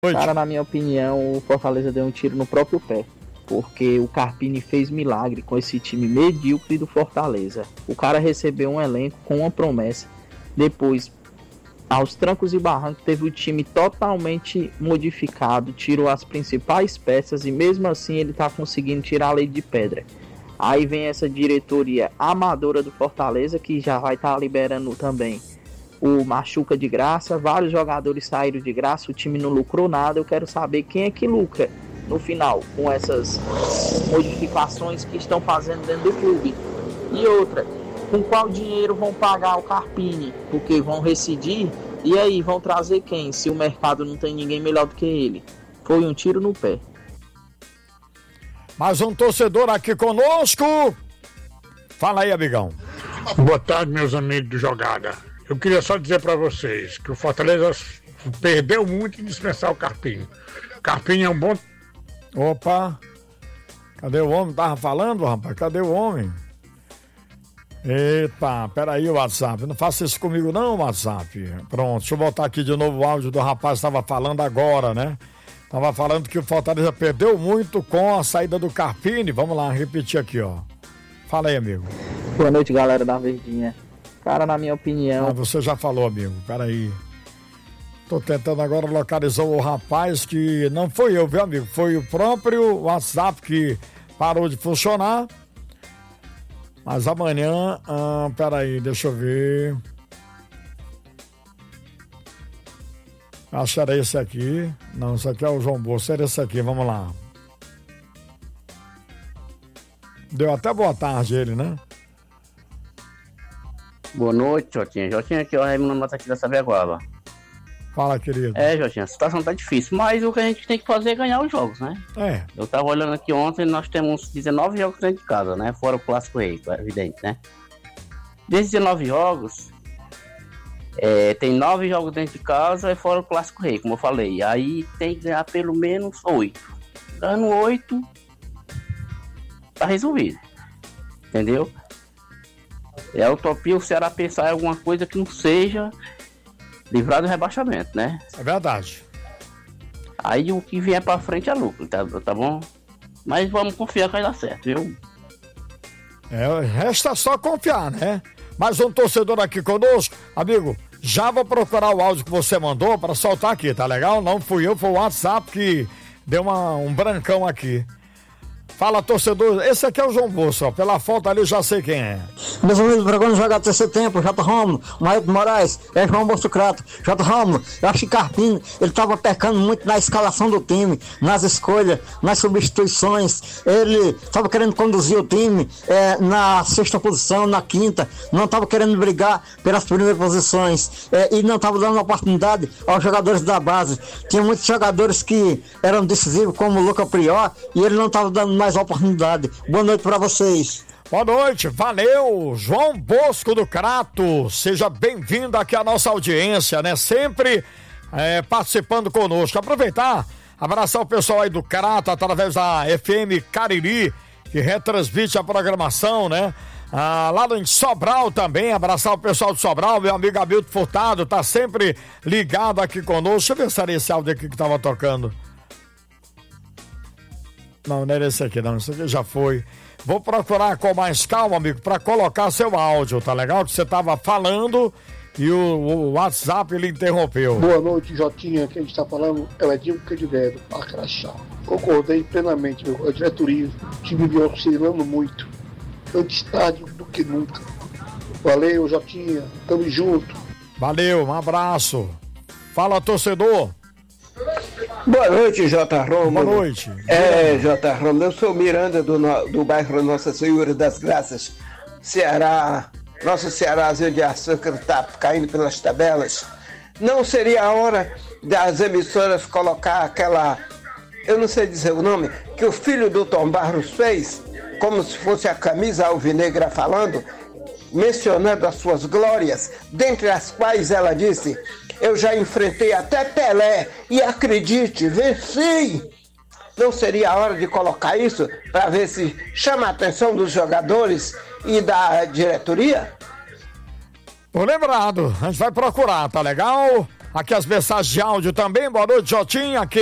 Cara, na minha opinião, o Fortaleza deu um tiro no próprio pé. Porque o Carpini fez milagre com esse time medíocre do Fortaleza. O cara recebeu um elenco com uma promessa. Depois, aos trancos e barrancos, teve o time totalmente modificado. Tirou as principais peças e mesmo assim ele tá conseguindo tirar a leite de pedra. Aí vem essa diretoria amadora do Fortaleza, que já vai estar liberando também o Machuca de graça. Vários jogadores saíram de graça, o time não lucrou nada. Eu quero saber quem é que lucra no final com essas modificações que estão fazendo dentro do clube. E outra, com qual dinheiro vão pagar o Carpini? Porque vão rescindir, e aí vão trazer quem? Se o mercado não tem ninguém melhor do que ele. Foi um tiro no pé. Mais um torcedor aqui conosco. Fala aí, amigão. Boa tarde, meus amigos do Jogada. Eu queria só dizer para vocês que o Fortaleza perdeu muito em dispensar o Carpini. Carpini é um bom... Opa, cadê o homem? Tava falando, rapaz? Cadê o homem? Eita, peraí o WhatsApp. Não faça isso comigo não, WhatsApp. Pronto, deixa eu botar aqui de novo o áudio do rapaz que estava falando agora, né? Tava falando que o Fortaleza perdeu muito com a saída do Carpini. Vamos lá, repetir aqui, ó. Fala aí, amigo. Boa noite, galera da Verdinha. Cara, na minha opinião... você já falou, amigo. Peraí. Tô tentando agora localizar o rapaz que não foi eu, viu, amigo? Foi o próprio WhatsApp que parou de funcionar. Mas amanhã... peraí, deixa eu ver. Acho que era esse aqui. Não, esse aqui é o João Bosco. Era esse aqui, vamos lá. Deu até boa tarde ele, né? Boa noite, Jotinha. Jotinha aqui, ó, Raimundo Mata aqui da Sabiaguaba. Fala, querido. Jotinha, a situação tá difícil, mas o que a gente tem que fazer é ganhar os jogos, né? Eu tava olhando aqui ontem, nós temos 19 jogos dentro de casa, né? Fora o Clássico Rei, é evidente, né? Desses 19 jogos, tem 9 jogos dentro de casa e fora o Clássico Rei, como eu falei. Aí tem que ganhar pelo menos 8. Ganhando 8, tá resolvido. Entendeu? É a utopia o Ceará pensar em alguma coisa que não seja livrar do rebaixamento, né? É verdade. Aí o que vier pra frente é lucro, tá bom? Mas vamos confiar que vai dar certo, viu? Resta só confiar, né? Mais um torcedor aqui conosco. Amigo, já vou procurar o áudio que você mandou pra soltar aqui, tá legal? Não fui eu, foi o WhatsApp que deu um brancão aqui. Fala, torcedor, esse aqui é o João Bosco, ó. Pela foto ali eu já sei quem é. Meus amigos, para quando jogar terceiro tempo, J. Romulo, Maílton Moraes, João Bosco Crato. J. Romulo, eu acho que Carpini, ele estava pecando muito na escalação do time, nas escolhas, nas substituições. Ele estava querendo conduzir o time na sexta posição, na quinta, não estava querendo brigar pelas primeiras posições e não estava dando oportunidade aos jogadores da base. Tinha muitos jogadores que eram decisivos, como o Luca Prior, e ele não estava dando mais oportunidade. Boa noite para vocês. Boa noite, valeu, João Bosco do Crato, seja bem-vindo aqui à nossa audiência, né, sempre participando conosco. Aproveitar, abraçar o pessoal aí do Crato através da FM Cariri, que retransmite a programação, né, lá em Sobral também, abraçar o pessoal de Sobral, meu amigo Hamilton Furtado, tá sempre ligado aqui conosco. Deixa eu ver se era esse áudio aqui que tava tocando. Não, não era esse aqui não, esse aqui já foi. Vou procurar com mais calma, amigo, para colocar seu áudio, tá legal? Que você tava falando e o WhatsApp ele interrompeu. Boa noite, Jotinha. Quem está falando é o Edinho Candideiro, Acraxá. Concordei plenamente, meu. A diretoria, o time vem oscilando muito. Antes tarde do que nunca. Valeu, Jotinha. Tamo junto. Valeu, um abraço. Fala, torcedor. Boa noite, J. Romulo. Boa noite. J. Romulo, eu sou Miranda do bairro Nossa Senhora das Graças, Ceará. Nosso Cearázinho de açúcar está caindo pelas tabelas. Não seria a hora das emissoras colocar aquela, eu não sei dizer o nome, que o filho do Tom Barros fez, como se fosse a camisa alvinegra falando, mencionando as suas glórias, dentre as quais ela disse: eu já enfrentei até Pelé e acredite, venci. Não seria a hora de colocar isso para ver se chama a atenção dos jogadores e da diretoria? Tô lembrado, a gente vai procurar, tá legal? Aqui as mensagens de áudio também. Boa noite, Jotinha. Aqui